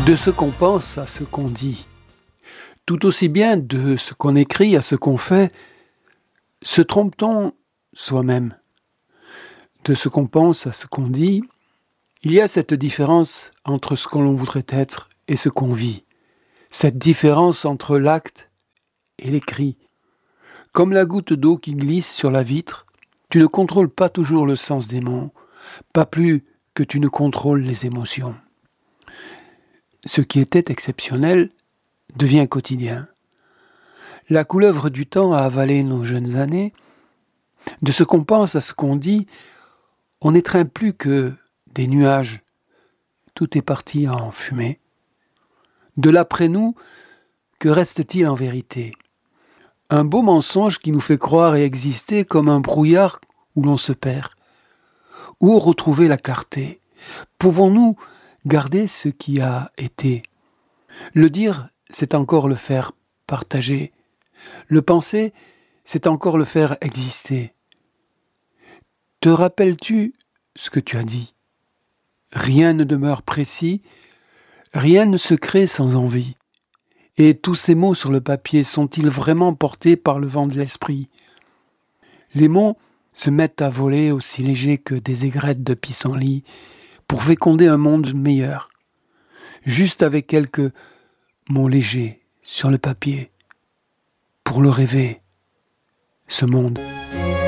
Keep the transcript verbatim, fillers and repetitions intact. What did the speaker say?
De ce qu'on pense à ce qu'on dit, tout aussi bien de ce qu'on écrit à ce qu'on fait, se trompe-t-on soi-même? De ce qu'on pense à ce qu'on dit, il y a cette différence entre ce que l'on voudrait être et ce qu'on vit, cette différence entre l'acte et l'écrit. Comme la goutte d'eau qui glisse sur la vitre, tu ne contrôles pas toujours le sens des mots, pas plus que tu ne contrôles les émotions. Ce qui était exceptionnel devient quotidien. La couleuvre du temps a avalé nos jeunes années. De ce qu'on pense à ce qu'on dit, on n'étreint plus que des nuages. Tout est parti en fumée. De l'après-nous, que reste-t-il en vérité? Un beau mensonge qui nous fait croire et exister comme un brouillard où l'on se perd. Où retrouver la clarté? Pouvons-nous garder ce qui a été? Le dire, c'est encore le faire partager. Le penser, c'est encore le faire exister. Te rappelles-tu ce que tu as dit? Rien ne demeure précis, rien ne se crée sans envie. Et tous ces mots sur le papier sont-ils vraiment portés par le vent de l'esprit? Les mots se mettent à voler aussi légers que des aigrettes de pissenlit pour féconder un monde meilleur. Juste avec quelques mots légers sur le papier pour le rêver, ce monde.